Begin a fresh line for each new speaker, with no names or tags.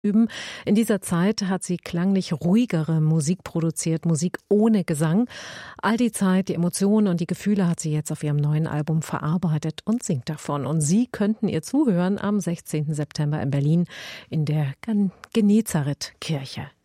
üben. In dieser Zeit hat sie klanglich ruhigere Musik produziert, Musik ohne Gesang. All die Zeit, die Emotionen und die Gefühle hat sie jetzt auf ihrem neuen Album verarbeitet und singt davon. Und Sie könnten ihr zuhören am 16. September in Berlin in der Genezareth-Kirche.